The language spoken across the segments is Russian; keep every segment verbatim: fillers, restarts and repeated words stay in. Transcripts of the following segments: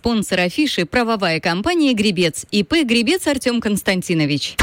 Спонсор афиши – правовая компания «Гребец». ИП «Гребец» Артем Константинович.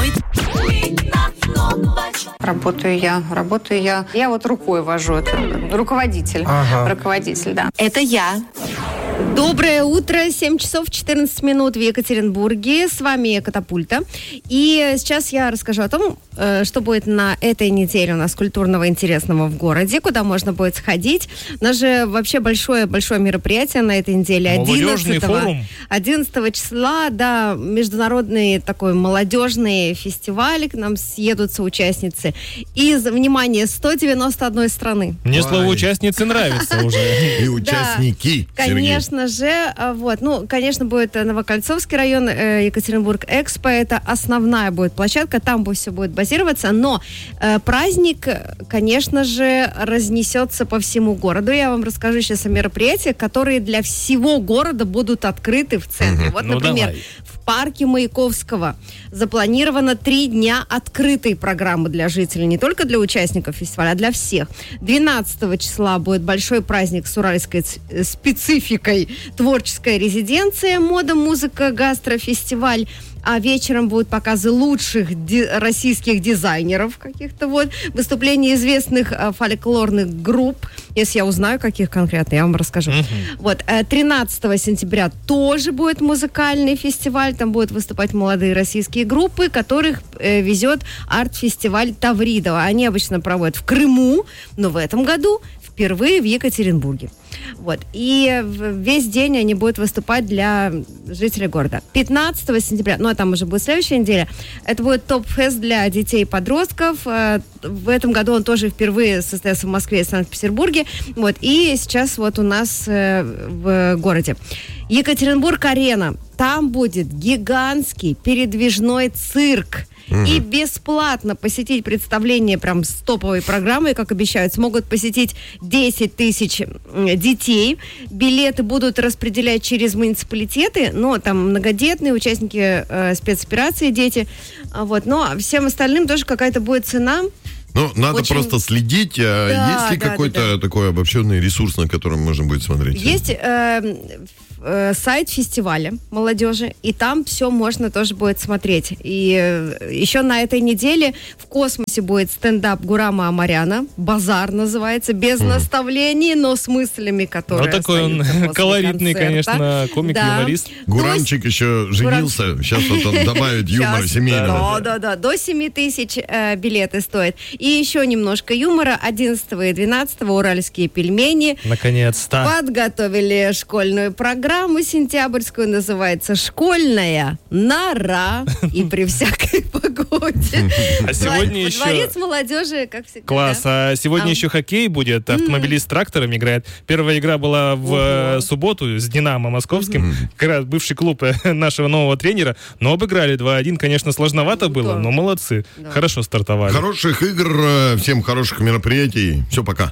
Работаю я, работаю я. Я вот рукой вожу. Это руководитель. Ага. Руководитель, да. Это я. Доброе утро, семь часов четырнадцать минут в Екатеринбурге. С вами Катапульта. И сейчас я расскажу о том, что будет на этой неделе у нас культурного интересного в городе, куда можно будет сходить. У нас же вообще большое-большое мероприятие на этой неделе. Молодежный форум. одиннадцатого числа, да, международный такой молодежный фестиваль. К нам съедутся участницы из, внимание, сто девяносто одной страны. Мне слово участницы нравится уже. И участники, Сергей. Конечно же, вот, ну, конечно, будет Новокольцовский район, э, Екатеринбург-Экспо, это основная будет площадка, там все будет базироваться, но э, праздник, конечно же, разнесется по всему городу. Я вам расскажу сейчас о мероприятиях, которые для всего города будут открыты в центре. Угу. Вот, Ну, например, давай. в парке Маяковского запланировано три дня открытой программы для жителей, не только для участников фестиваля, а для всех. двенадцатого числа будет большой праздник с уральской спецификой, творческая резиденция, мода, музыка, гастрофестиваль. А вечером будут показы лучших ди- российских дизайнеров каких-то вот, выступления известных э, фольклорных групп. Если я узнаю, каких конкретно, я вам расскажу. Uh-huh. Вот, э, тринадцатого сентября тоже будет музыкальный фестиваль, там будут выступать молодые российские группы, которых э, везет арт-фестиваль Тавридова. Они обычно проводят в Крыму, но в этом году впервые в Екатеринбурге. Вот. И весь день они будут выступать для жителей города. пятнадцатого сентября, ну а там уже будет следующая неделя, это будет топ-фест для детей и подростков. В этом году он тоже впервые состоялся в Москве и Санкт-Петербурге. Вот. И сейчас вот у нас в городе. Екатеринбург-арена. Там будет гигантский передвижной цирк. Mm-hmm. И бесплатно посетить представление прям с топовой программой, как обещают, смогут посетить десять тысяч детей. Билеты будут распределять через муниципалитеты, но там многодетные участники э, спецоперации, дети. Вот. Но всем остальным тоже какая-то будет цена. Ну, надо Очень... просто следить. Да, есть ли да, какой-то да, да. такой обобщенный ресурс, на котором можно будет смотреть? Есть э, э, сайт фестиваля молодежи, и там все можно тоже будет смотреть. И э, еще на этой неделе в космосе будет стендап Гурама Амаряна. «Базар» называется. Без mm. наставлений, но с мыслями, которые Ну, такой он колоритный, концерта. Конечно, комик-юморист. Да. Гурамчик еще женился. Гурам... Сейчас вот он добавит юмора семейного. Да, да, да. До семь тысяч э, билеты стоят. И еще немножко юмора. одиннадцатого и двенадцатого уральские пельмени. Наконец-то. Подготовили школьную программу сентябрьскую. Называется «Школьная нора». И при всякой погоде. А сегодня еще... Дворец молодежи, как всегда. Класс. А сегодня А. еще хоккей будет. Автомобилист с трактором играет. Первая игра была в Ого. субботу с «Динамо» московским. Как раз бывший клуб нашего нового тренера. Но обыграли два один. Конечно, сложновато было, но молодцы. Да. Хорошо стартовали. Хороших игр, всем хороших мероприятий. Все, пока.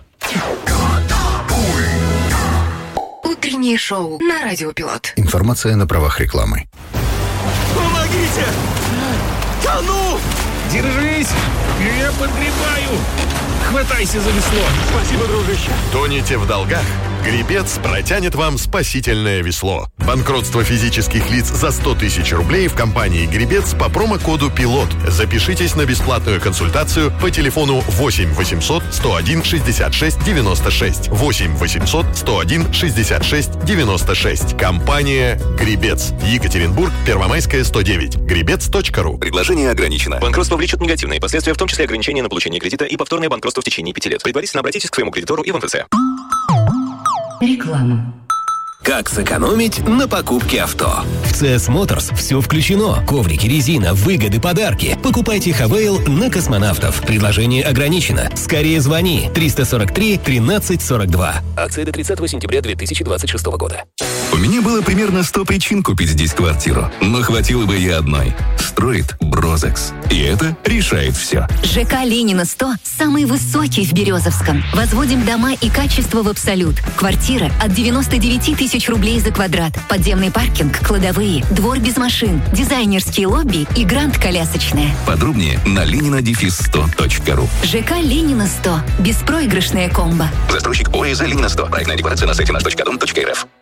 Утреннее шоу на Радио Пилот. Информация на правах рекламы. Помогите! Тону! Держись! Я подгребаю! Хватайся за весло! Спасибо, дружище! Тонете в долгах? Гребец протянет вам спасительное весло. Банкротство физических лиц за сто тысяч рублей в компании «Гребец» по промокоду «Пилот». Запишитесь на бесплатную консультацию по телефону восемь восемьсот сто один шестьдесят шесть девяносто шесть. восемь восемьсот сто один шестьдесят шесть девяносто шесть. Компания «Гребец». Екатеринбург, Первомайская, сто девять. гребец точка ру. Предложение ограничено. Банкротство влечет негативные последствия, в том числе ограничения на получение кредита и повторное банкротство в течение пяти лет. Предварительно обратитесь к своему кредитору и в эн тэ цэ. Реклама. Как сэкономить на покупке авто? В си эс Motors все включено. Коврики, резина, выгоды, подарки. Покупайте Хавейл на космонавтов. Предложение ограничено. Скорее звони. триста сорок три тринадцать сорок два. Акция до тридцатого сентября две тысячи двадцать шестого года. У меня было примерно сто причин купить здесь квартиру, но хватило бы и одной. Строит Брозекс. И это решает все. ЖК Ленина сто самый высокий в Березовском. Возводим дома и качество в абсолют. Квартира от девяносто девять тысяч рублей за квадрат. Подземный паркинг, кладовые, двор без машин, дизайнерские лобби и гранд-колясочная. Подробнее на ленина дефис сто точка ру. ЖК Ленина сто. Беспроигрышная комбо. Застройщик ОЭЗ Ленина сто. Проектная декларация на сайте наш точка дом точка эр эф.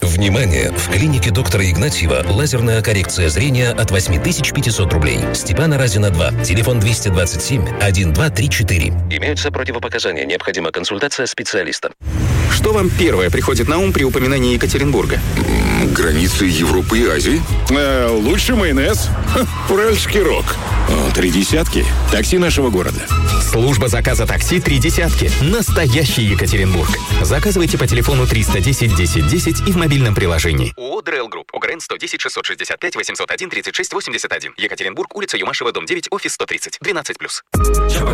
Внимание! В клинике доктора Игнатьева лазерная коррекция зрения от восемь тысяч пятьсот рублей. Степана Разина два. Телефон двести двадцать семь один два три четыре. Имеются противопоказания. Необходима консультация специалиста. Что вам первое приходит на ум при упоминании Екатеринбурга? Границы Европы и Азии. Э, лучше майонез. Ха, уральский рок. О, три десятки. Такси нашего города. Служба заказа такси «Три десятки». Настоящий Екатеринбург. Заказывайте по телефону триста десять десять десять и в мобильном приложении. ООО «ДРЭЛ Групп». ОГРН сто десять шестьсот шестьдесят пять восемьсот один тридцать шесть восемьдесят один. Екатеринбург, улица Юмашева, дом девять, офис сто тридцать. двенадцать плюс.